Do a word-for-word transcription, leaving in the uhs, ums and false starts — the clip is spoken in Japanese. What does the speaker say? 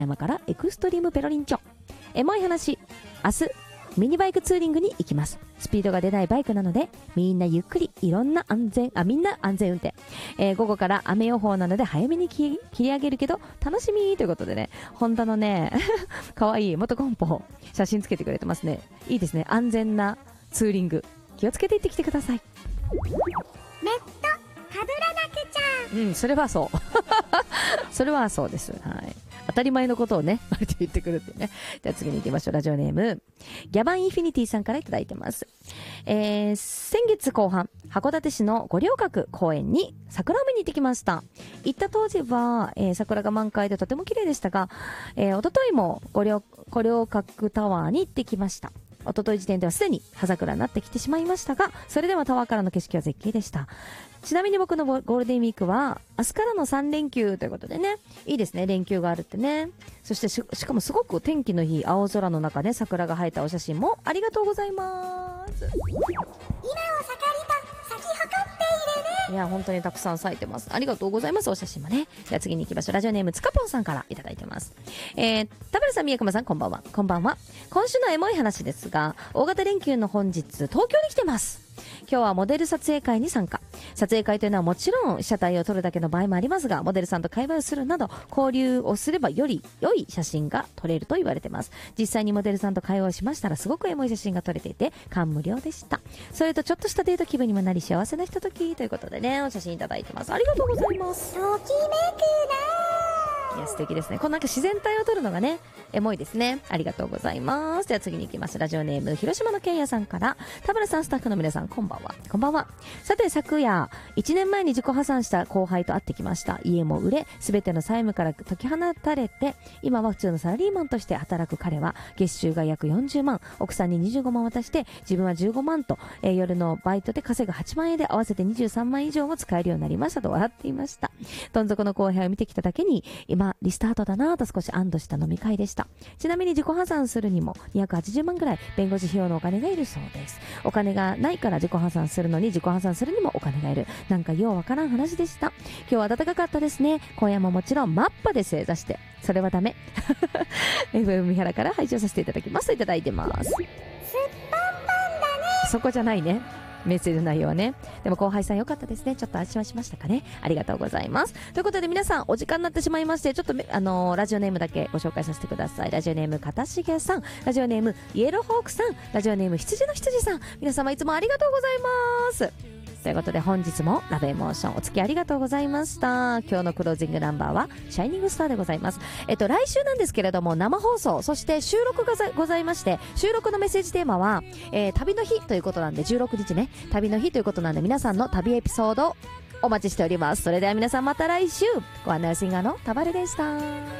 山からエクストリームペロリンチョ。エモい話、明日ミニバイクツーリングに行きます。スピードが出ないバイクなのでみんなゆっくり、いろんな安全あみんな安全運転、えー、午後から雨予報なので早めに切り上げるけど楽しみということでね、ホンダのねかわいい元コンポ写真つけてくれてますね。いいですね。安全なツーリング気をつけていってきてください。 ネットかぶらなくちゃ。 うん、それはそうそれはそうです。はい、当たり前のことをねあえて言ってくるってね。じゃあ次に行きましょう。ラジオネームギャバンインフィニティさんからいただいてます。えー、先月後半函館市の五稜郭公園に桜を見に行ってきました。行った当時は、えー、桜が満開でとても綺麗でしたが、えー、一昨日も五稜五稜郭タワーに行ってきました。一昨日時点ではすでに葉桜になってきてしまいましたが、それでもタワーからの景色は絶景でした。ちなみに僕のゴールデンウィークは明日からのさん連休ということでね、いいですね、連休があるってね。そして し, しかもすごく天気のいい青空の中で桜が生えたお写真もありがとうございます。 今を盛りと咲き誇っているね。 いや本当にたくさん咲いてます。ありがとうございます。お写真もね。では次に行きましょう。ラジオネームつかぽんさんからいただいてます。えー、田原さん、宮熊さん、こんばんは。こんばんは。今週のエモい話ですが、大型連休の本日東京に来てます。今日はモデル撮影会に参加。撮影会というのはもちろん被写体を撮るだけの場合もありますが、モデルさんと会話をするなど交流をすればより良い写真が撮れると言われてます。実際にモデルさんと会話をしましたらすごくエモい写真が撮れていて感無量でした。それとちょっとしたデート気分にもなり幸せなひとときということでね、お写真いただいてます。ありがとうございます。 ときめくな。 いや素敵ですね。このなんか自然体を撮るのがねエモいですね。ありがとうございます。では次に行きます。ラジオネーム広島のけんやさんから、田村さん、スタッフの皆さん、こんばんは。こんばんは。さて昨夜いちねんまえに自己破産した後輩と会ってきました。家も売れすべての債務から解き放たれて今は普通のサラリーマンとして働く彼は、月収が約よんじゅうまん、奥さんににじゅうごまん渡して自分はじゅうごまんと、えー、夜のバイトで稼ぐはちまん円で合わせてにじゅうさんまん以上も使えるようになりましたと笑っていました。どん底の後輩を見てきただけに今リスタートだなぁと少し安堵した飲み会でした。ちなみに自己破産するにもにひゃくはちじゅうまんぐらい弁護士費用のお金がいるそうです。お金がないから自己破産するのに自己破産するにもお金がいる、なんかようわからん話でした。今日は暖かかったですね。今夜ももちろんマッパで正座して、それはダメエフエム 三原から配信させていただきますといただいてます。 すっぱんぱんだね。 そこじゃないね、メッセージの内容はね。でも後輩さん良かったですね。ちょっと安心はしましたかね。ありがとうございます。ということで皆さんお時間になってしまいまして、ちょっとあのー、ラジオネームだけご紹介させてください。ラジオネームかたしげさん、ラジオネームイエローホークさん、ラジオネーム羊の羊さん、皆様いつもありがとうございます。ということで本日もラブエモーションお付き合いありがとうございました。今日のクロージングナンバーはシャイニングスターでございます。えっと来週なんですけれども生放送、そして収録がございまして、収録のメッセージテーマは、えー、旅の日ということなんで、じゅうろくにちね旅の日ということなんで、皆さんの旅エピソードお待ちしております。それでは皆さんまた来週。ご案内シンガーのタバルでした。